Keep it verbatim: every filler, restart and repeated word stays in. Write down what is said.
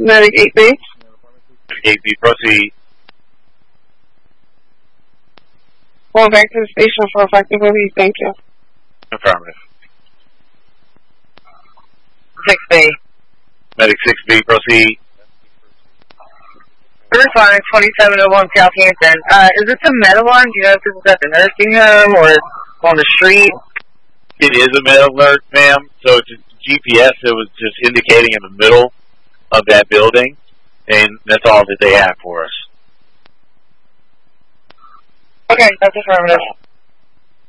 Medic eight B. eight B, proceed. Going back to the station for effective release, thank you. Affirmative. six B. Medic six B, proceed. Responding twenty-seven oh one Southampton. Uh, is this a med alarm? Do you know if this is at the nursing home or on the street? It is a med alert, ma'am. So it's a G P S that was just indicating in the middle of that building, and that's all that they have for us. Okay, that's affirmative.